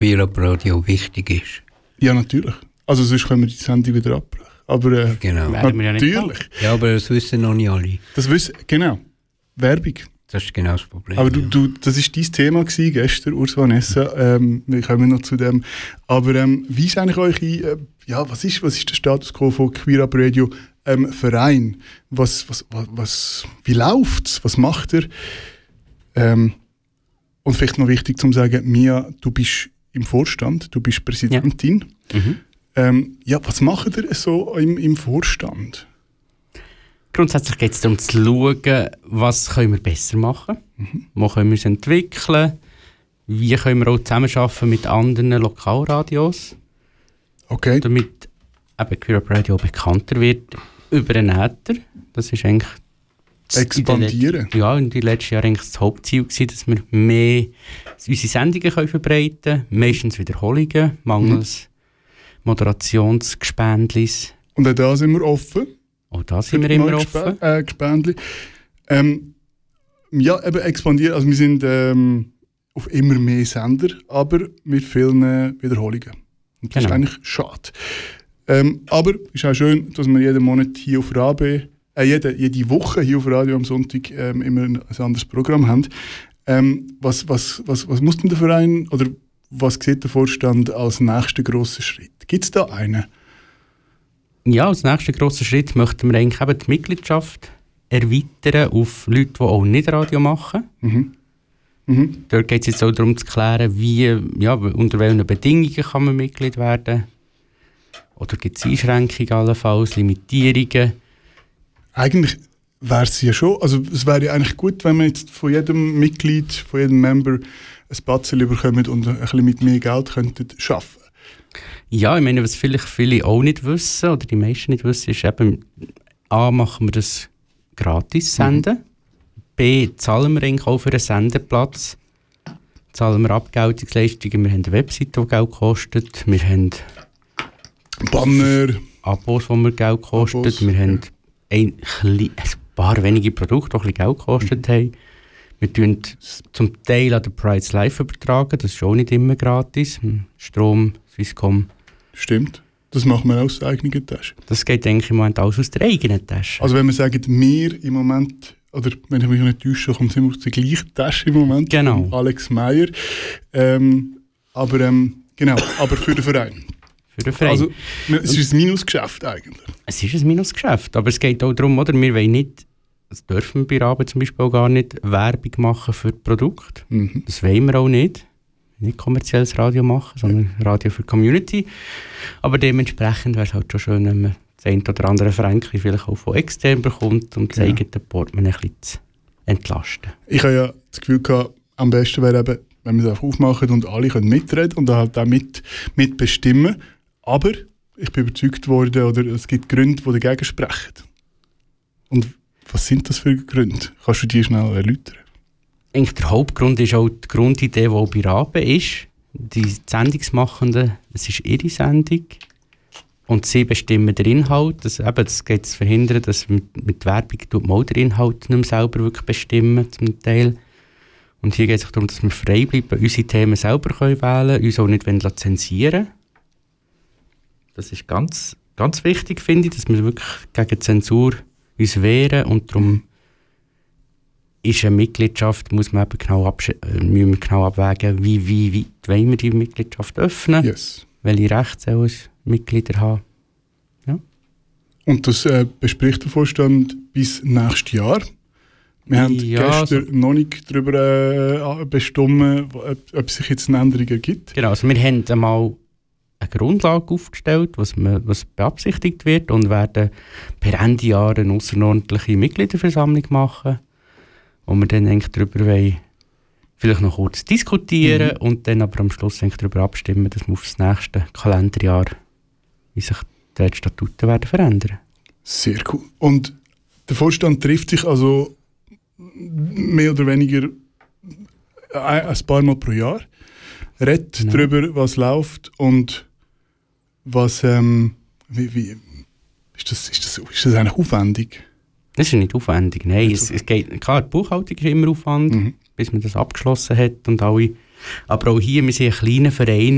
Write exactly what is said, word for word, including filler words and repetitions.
Queer-Up-Radio wichtig ist. Ja, natürlich. Also sonst können wir die Sendung wieder abbrechen. Aber äh, genau. natürlich. Ja, ja, aber das wissen noch nicht alle. Das wissen, genau. Werbung. Das ist genau das Problem. Aber du, ja. du, das war dein Thema gewesen, gestern, Urs Vanessa. Ähm, wir kommen noch zu dem. Aber ähm, wie ist eigentlich eure, äh, ja, was ist, was ist der Status quo von Queer-Up Radio ähm, Verein? Was, was, was, was, wie läuft's? Was macht ihr? Ähm, und vielleicht noch wichtig zu sagen, Mia, du bist im Vorstand, du bist Präsidentin. Ja. Mhm. Ähm, ja, was macht ihr so im, im Vorstand? Grundsätzlich geht es darum zu schauen, was können wir besser machen können, mhm. wo können wir es entwickeln, wie können wir auch zusammenarbeiten mit anderen Lokalradios, okay. damit eben Queer-Up Radio bekannter wird über den Äther. Das ist eigentlich expandieren. Let- ja, in den letzten Jahren eigentlich das Hauptziel gewesen, dass wir mehr unsere Sendungen können verbreiten können, meistens Wiederholungen, mangels mhm. Moderationsgespendlis. Und auch da sind wir offen. Auch da sind wir immer offen. Gesp- äh, Gespendli. Ähm, ja, eben expandieren. Also wir sind ähm, auf immer mehr Sender, aber mit vielen äh, Wiederholungen. Und das genau. ist eigentlich schade. Ähm, aber es ist auch schön, dass wir jeden Monat hier auf R A B, äh, jede, jede Woche hier auf Radio am Sonntag ähm, immer ein, ein anderes Programm haben. Ähm, was, was, was, was muss denn der Verein oder was sieht der Vorstand als nächsten grossen Schritt? Gibt es da einen? Ja, als nächsten grossen Schritt möchten wir eigentlich eben die Mitgliedschaft erweitern auf Leute, die auch nicht Radio machen. Mhm. Mhm. Dort geht es jetzt auch darum zu klären, wie, ja, unter welchen Bedingungen kann man Mitglied werden. Oder gibt es Einschränkungen allenfalls, Limitierungen? Eigentlich wäre es ja schon, also es wäre ja eigentlich gut, wenn man jetzt von jedem Mitglied, von jedem Member ein Batzel bekommt und ein bisschen mit mehr Geld könnten arbeiten. Ja, ich meine, was vielleicht viele auch nicht wissen, oder die meisten nicht wissen, ist eben, A, machen wir das gratis senden, mhm. B, zahlen wir eigentlich auch für einen Sendeplatz, zahlen wir Abgeltungsleistungen, wir haben eine Webseite, die Geld kostet, wir haben Banner, Abos, die wir Geld kostet, Abos, wir haben ein, ein paar wenige Produkte, die ein bisschen Geld gekostet mhm. haben. Wir tun zum Teil an den Price Live übertragen, das ist auch nicht immer gratis. Strom, Swisscom. Stimmt, das machen wir aus der eigenen Tasche. Das geht eigentlich im Moment alles aus der eigenen Tasche. Also wenn wir sagen, wir im Moment, oder wenn ich mich nicht täusche, kommt es immer aus der gleichen Tasche im Moment. Genau. Alex Meyer. Ähm, aber ähm, genau, aber für den Verein. Für den Verein. Also es ist ein Minusgeschäft eigentlich. Es ist ein Minusgeschäft, aber es geht auch darum, oder, wir wollen nicht, das dürfen wir bei Rabe zum Beispiel auch gar nicht, Werbung machen für Produkte. Mhm. Das wollen wir auch nicht. Nicht kommerzielles Radio machen, sondern Radio für die Community. Aber dementsprechend wäre es halt schon schön, wenn man das ein oder andere Franken vielleicht auch von extern bekommt, um das ja. eigene Portemonnaie ein bisschen zu entlasten. Ich habe ja das Gefühl gehabt, am besten wäre eben, wenn wir es einfach aufmachen und alle können mitreden und halt auch mit, mitbestimmen. Aber ich bin überzeugt worden, oder es gibt Gründe, die dagegen sprechen. Und was sind das für Gründe? Kannst du die schnell erläutern? Eigentlich der Hauptgrund ist auch die Grundidee, die auch bei Rabe ist. Die Sendungsmachenden, es ist ihre Sendung und sie bestimmen den Inhalt. Das, eben, das geht zu verhindern, dass mit, mit Werbung tut man den Inhalt nicht mehr selber wirklich bestimmen, zum Teil. Und hier geht es darum, dass wir frei bleiben, unsere Themen selber können wählen, uns auch nicht zensieren. Das ist ganz, ganz wichtig, finde ich, dass wir wirklich gegen Zensur uns wehren und darum ist eine Mitgliedschaft, muss man eben genau, absch- äh, müssen wir genau abwägen, wie, wie weit wollen wir die Mitgliedschaft öffnen, yes. welche Rechte soll es Mitglieder haben. Ja. Und das äh, bespricht der Vorstand bis nächstes Jahr. Wir haben ja, gestern also, noch nicht darüber äh, bestimmt, ob, ob es sich jetzt eine Änderung gibt. Genau, also wir haben einmal eine Grundlage aufgestellt, was, man, was beabsichtigt wird, und werden per Ende Jahr eine außerordentliche Mitgliederversammlung machen, wo wir dann eigentlich darüber wollen, vielleicht noch kurz diskutieren mhm. und dann aber am Schluss eigentlich darüber abstimmen, dass wir auf das nächste Kalenderjahr, wie sich die Statuten werden verändern. Sehr cool. Und der Vorstand trifft sich also mehr oder weniger ein, ein paar Mal pro Jahr, redet genau. darüber, was läuft und was, ähm, wie, wie, ist das, ist das, ist das eigentlich aufwendig? Das ist nicht aufwendig, nein. Es, es geht, klar, die Buchhaltung ist immer aufwendig, mhm. bis man das abgeschlossen hat und alle. Aber auch hier, wir sind ein kleiner Verein,